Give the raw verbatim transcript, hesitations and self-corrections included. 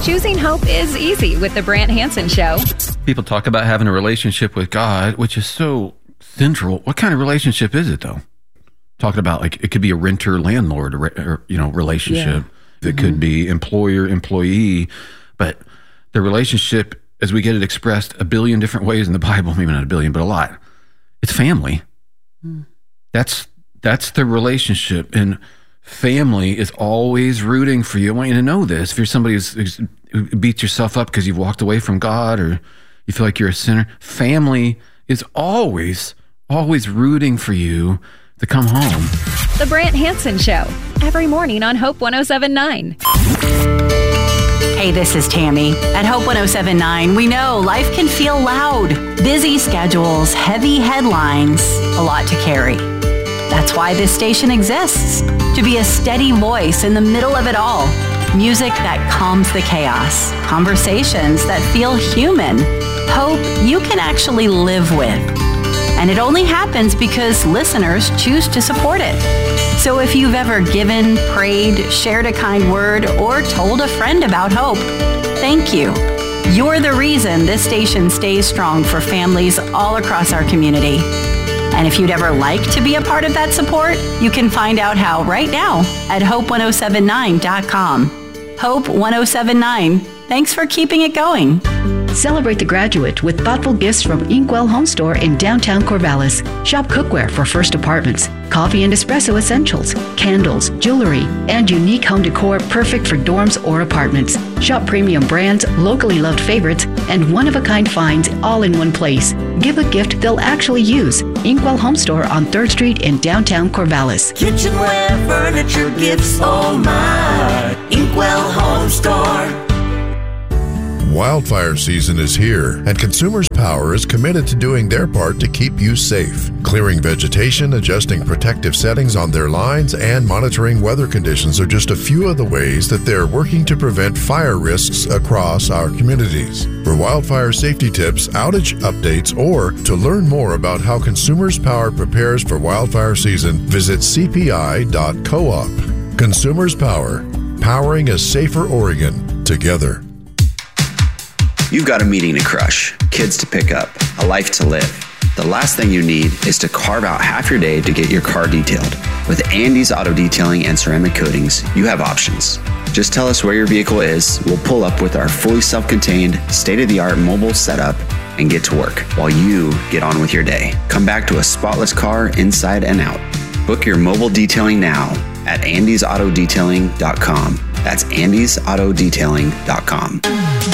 Choosing hope is easy with the Brant Hansen Show. People talk about having a relationship with God, which is so central. What kind of relationship is it, though? Talking about, like, it could be a renter-landlord, or, you know, relationship. Yeah. It mm-hmm. could be employer-employee. But the relationship, as we get it expressed a billion different ways in the Bible, maybe not a billion, but a lot, it's family. Mm. That's that's the relationship. And family is always rooting for you. I want you to know this. If you're somebody who's, who's, who beats yourself up because you've walked away from God, or you feel like you're a sinner, family is always, always rooting for you to come home. The Brant Hansen Show, every morning on Hope one oh seven point nine. Hey, this is Tammy. At Hope one oh seven point nine, we know life can feel loud. Busy schedules, heavy headlines, a lot to carry. That's why this station exists, to be a steady voice in the middle of it all. Music that calms the chaos, conversations that feel human, hope you can actually live with. And it only happens because listeners choose to support it. So if you've ever given, prayed, shared a kind word, or told a friend about hope, thank you. You're the reason this station stays strong for families all across our community. And if you'd ever like to be a part of that support, you can find out how right now at hope one oh seven nine dot com. Hope one oh seven nine. Thanks for keeping it going. Celebrate the graduate with thoughtful gifts from Inkwell Home Store in downtown Corvallis. Shop cookware for first apartments, coffee and espresso essentials, candles, jewelry, and unique home decor perfect for dorms or apartments. Shop premium brands, locally loved favorites, and one-of-a-kind finds all in one place. Give a gift they'll actually use. Inkwell Home Store on third Street in downtown Corvallis. Kitchenware, furniture, gifts, oh my. Inkwell Home Store. Wildfire season is here, and Consumers Power is committed to doing their part to keep you safe. Clearing vegetation, adjusting protective settings on their lines, and monitoring weather conditions are just a few of the ways that they're working to prevent fire risks across our communities. For wildfire safety tips, outage updates, or to learn more about how Consumers Power prepares for wildfire season, visit c p i dot coop. Consumers Power, powering a safer Oregon together. You've got a meeting to crush, kids to pick up, a life to live. The last thing you need is to carve out half your day to get your car detailed. With Andy's Auto Detailing and Ceramic Coatings, you have options. Just tell us where your vehicle is, we'll pull up with our fully self-contained, state-of-the-art mobile setup and get to work while you get on with your day. Come back to a spotless car inside and out. Book your mobile detailing now at andys auto detailing dot com. That's andys auto detailing dot com.